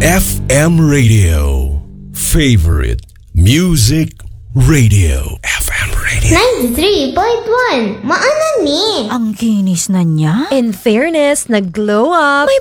FM Radio. Favorite Music Radio. FM Radio. 93.1. Maana ni. Ang kinis na niya. In fairness, nag-glow up. May